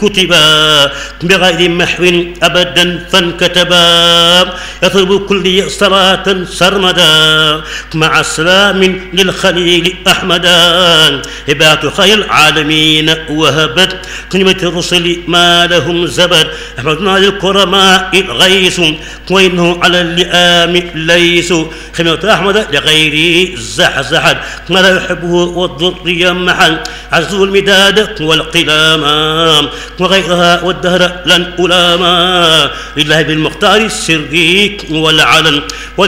كتبا بغير محو أبدا فانكتبا يطلب كل صلاة سرمدا مع السلام للخليل أحمدا هبات خير العالمين وهبت كلمة الرسل ما لهم زبد أحمدنا للكرماء غيث وإنه على اللئام ليس خيمة أحمد لغيره زحزحت ما لا يحبه والضر محل عزو المداد والقلاما وغيرها والدهر لن ألاما لله بالمختار السري والعلن